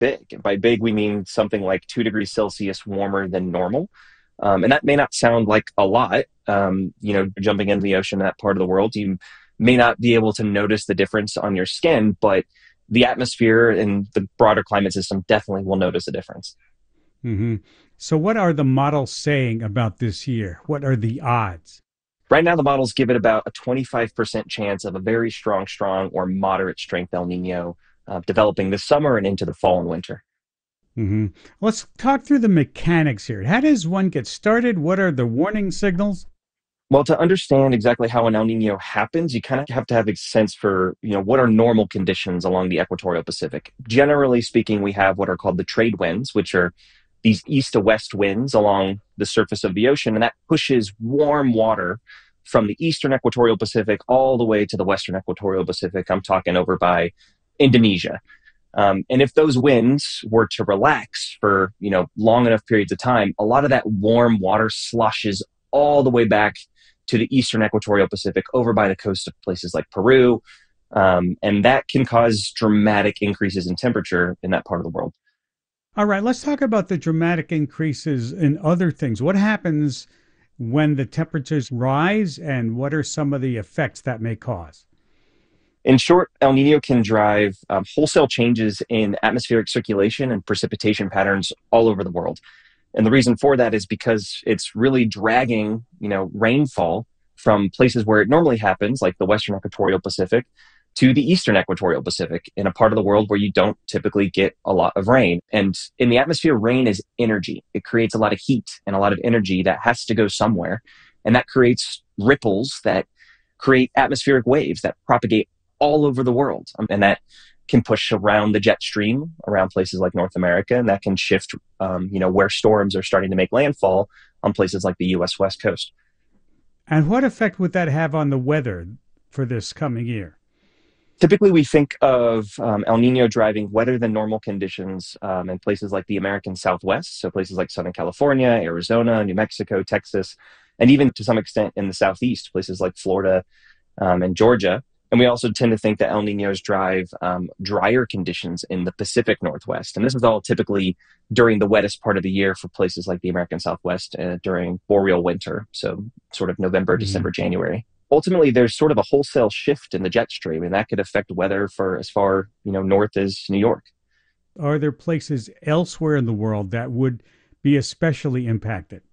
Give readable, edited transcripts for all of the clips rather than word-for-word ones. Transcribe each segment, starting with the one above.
big. By big, we mean something like 2 degrees Celsius warmer than normal. And that may not sound like a lot. Jumping into the ocean in that part of the world, you may not be able to notice the difference on your skin, but the atmosphere and the broader climate system definitely will notice a difference. Hmm. So, what are the models saying about this year? What are the odds? Right now, the models give it about a 25% chance of a very strong or moderate strength El Nino developing this summer and into the fall and winter. Hmm. Let's talk through the mechanics here. How does one get started? What are the warning signals? Well, to understand exactly how an El Nino happens, you kind of have to have a sense for, what are normal conditions along the equatorial Pacific. Generally speaking, we have what are called the trade winds, which are these east to west winds along the surface of the ocean, and that pushes warm water from the eastern equatorial Pacific all the way to the western equatorial Pacific. I'm talking over by Indonesia. And if those winds were to relax for, long enough periods of time, a lot of that warm water sloshes all the way back to the eastern equatorial Pacific over by the coast of places like Peru. And that can cause dramatic increases in temperature in that part of the world. All right, let's talk about the dramatic increases in other things. What happens when the temperatures rise, and what are some of the effects that may cause? In short, El Nino can drive wholesale changes in atmospheric circulation and precipitation patterns all over the world. And the reason for that is because it's really dragging, rainfall from places where it normally happens, like the Western Equatorial Pacific, to the Eastern Equatorial Pacific in a part of the world where you don't typically get a lot of rain. And in the atmosphere, rain is energy. It creates a lot of heat and a lot of energy that has to go somewhere. And that creates ripples that create atmospheric waves that propagate all over the world. And that can push around the jet stream around places like North America, and that can shift, where storms are starting to make landfall on places like the U.S. West Coast. And what effect would that have on the weather for this coming year? Typically, we think of El Nino driving wetter than normal conditions in places like the American Southwest, so places like Southern California, Arizona, New Mexico, Texas, and even to some extent in the Southeast, places like Florida and Georgia. And we also tend to think that El Ninos drive drier conditions in the Pacific Northwest. And this is all typically during the wettest part of the year for places like the American Southwest during boreal winter, so sort of November, Mhm. December, January. Ultimately, there's sort of a wholesale shift in the jet stream, and that could affect weather for as far, north as New York. Are there places elsewhere in the world that would be especially impacted?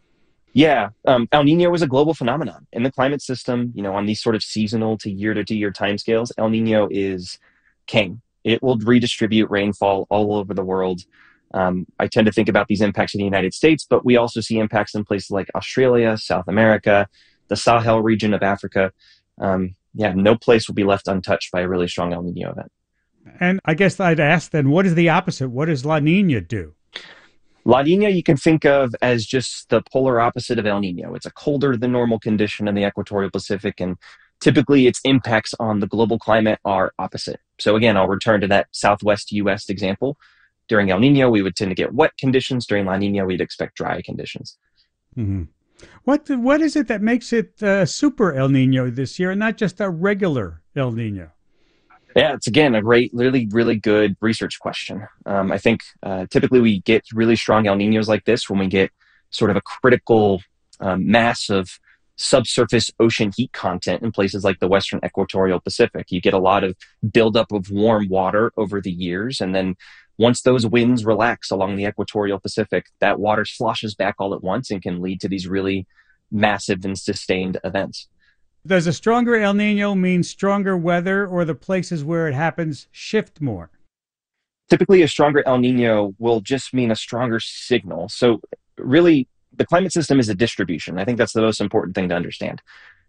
Yeah, El Nino is a global phenomenon in the climate system. On these sort of seasonal to year timescales, El Nino is king. It will redistribute rainfall all over the world. I tend to think about these impacts in the United States, but we also see impacts in places like Australia, South America, the Sahel region of Africa. Yeah, no place will be left untouched by a really strong El Nino event. And I guess I'd ask then, what is the opposite? What does La Nina do? La Nina you can think of as just the polar opposite of El Nino. It's a colder than normal condition in the equatorial Pacific, and typically its impacts on the global climate are opposite. So again, I'll return to that Southwest US example. During El Nino, we would tend to get wet conditions. During La Nina, we'd expect dry conditions. Hmm. What is it that makes it super El Nino this year and not just a regular El Nino? Yeah, it's again a great, really, really good research question. I think typically we get really strong El Ninos like this when we get sort of a critical mass of subsurface ocean heat content in places like the Western Equatorial Pacific. You get a lot of buildup of warm water over the years, and then once those winds relax along the Equatorial Pacific, that water sloshes back all at once and can lead to these really massive and sustained events. Does a stronger El Nino mean stronger weather, or the places where it happens shift more? Typically, a stronger El Nino will just mean a stronger signal. So, really, the climate system is a distribution. I think that's the most important thing to understand.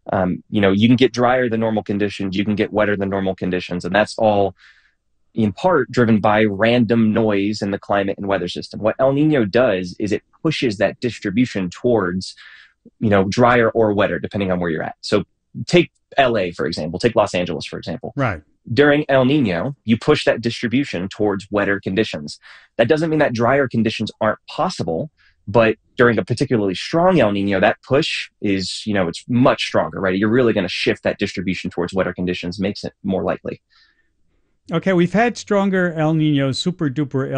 You can get drier than normal conditions, you can get wetter than normal conditions, and that's all in part driven by random noise in the climate and weather system. What El Nino does is it pushes that distribution towards, drier or wetter, depending on where you're at. So, take LA, for example, take Los Angeles, for example. Right. During El Nino, you push that distribution towards wetter conditions. That doesn't mean that drier conditions aren't possible, but during a particularly strong El Nino, that push is, it's much stronger, right? You're really going to shift that distribution towards wetter conditions, makes it more likely. Okay, we've had stronger El Nino, super duper